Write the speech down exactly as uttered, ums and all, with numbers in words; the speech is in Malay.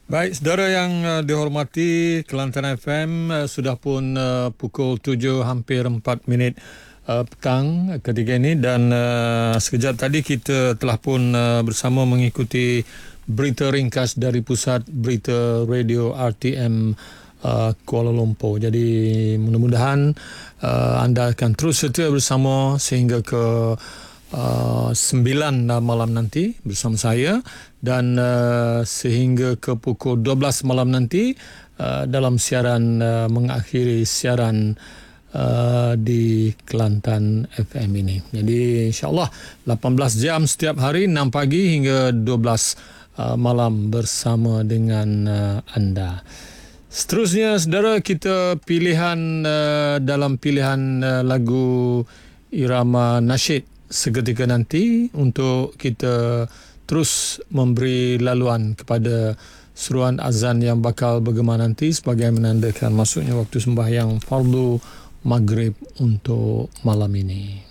Baik, saudara yang uh, dihormati, Kelantan F M uh, sudah pun uh, pukul tujuh hampir empat minit uh, petang ketika ini, dan uh, sekejap tadi kita telah pun uh, bersama mengikuti berita ringkas dari Pusat Berita Radio R T M uh, Kuala Lumpur. Jadi mudah-mudahan uh, anda akan terus setia bersama sehingga ke Uh, sembilan malam nanti bersama saya, dan uh, sehingga ke pukul dua belas malam nanti uh, dalam siaran uh, mengakhiri siaran uh, di Kelantan F M ini. Jadi insyaAllah lapan belas jam setiap hari, enam pagi hingga dua belas uh, malam bersama dengan uh, anda. Seterusnya saudara, kita pilihan uh, dalam pilihan uh, lagu irama nasyid seketika nanti untuk kita terus memberi laluan kepada seruan azan yang bakal bergema nanti sebagai menandakan masuknya waktu sembahyang fardu maghrib untuk malam ini.